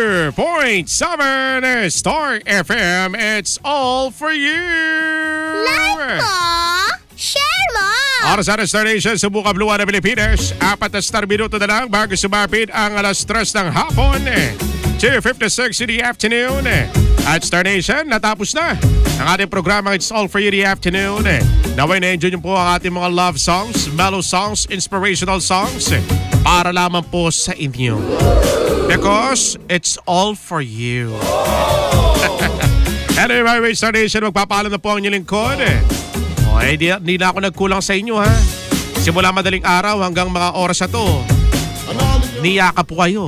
102.7 Star FM. It's all for you. Like mo, share mo. Oras sa Star Nation, Subukan Blue na Pilipinas. 4 na star minuto na lang bago sumapit ang alas 3 ng hapon. 2:56 in the afternoon. At Star Nation, natapos na ang ating programa It's All For You in the afternoon. Naway na-enjoy niyo po ang ating mga love songs, mellow songs, inspirational songs para lamang po sa inyo. Because it's all for you. Anyway, Star Nation, magpapaalam na po ang inyong lingkod. Hindi na ako nagkulang sa inyo, ha? Simula madaling araw hanggang mga oras na to, niyaka po kayo.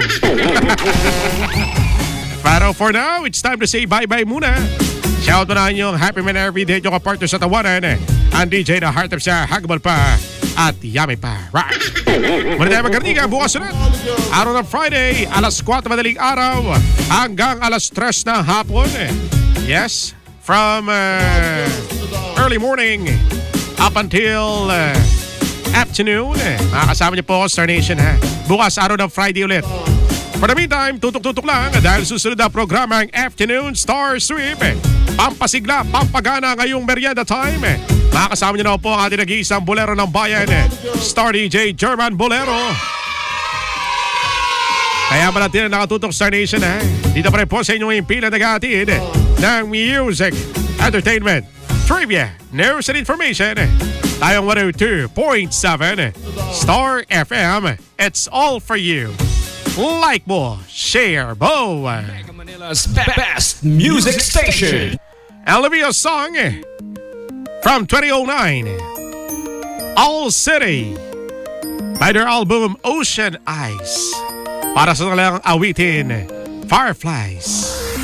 Pero for now, it's time to say bye-bye muna. Shout out na yung Happy Man Everyday yung kapartner sa tawanan. Ang DJ na Heart of siya, Hagbal pa at Yummy pa. Right! Muna tayo magkarniga, bukas ulit. Araw ng Friday, alas 4 madaling araw hanggang alas 3 na hapon. Yes, from early morning up until afternoon. Makakasama niyo po ako, Star Nation, ha? Bukas, araw ng Friday ulit. For the meantime, tutok-tutok lang dahil susunod na programa ang Afternoon Star Sweep. Pampasigla, pampagana ngayong merienda time. Makakasama niyo na po ang ating nag-iisang bolero ng bayan, Star DJ German Bolero. Kaya ba natin ang nakatutok, Star Nation, ha? Dito pa rin po sa inyong impila nag-aatid ng music, entertainment, trivia, news and information. Tayong 102.7 Star FM. It's all for you. Like mo, share mo. Mega Manila's best music station. Olivia song from 2009, All City, by their album Ocean Eyes. Para sa kanilang awitin, Fireflies.